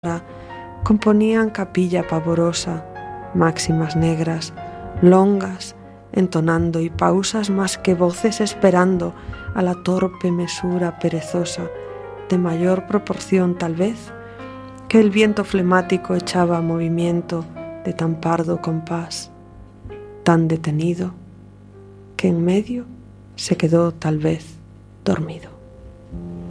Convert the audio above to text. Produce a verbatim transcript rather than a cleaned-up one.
componían capilla pavorosa, máximas negras, longas, entonando y pausas más que voces esperando a la torpe mesura perezosa, de mayor proporción tal vez, que el viento flemático echaba a movimiento de tan pardo compás, tan detenido, que en medio se quedó tal vez dormido.